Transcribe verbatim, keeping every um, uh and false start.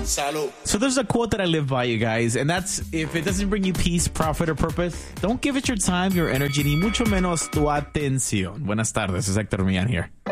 Salud. So there's a quote that I live by, you guys, and that's, if it doesn't bring you peace, profit, or purpose, don't give it your time, your energy, ni mucho menos tu atención. Buenas tardes, it's Hector Millán here.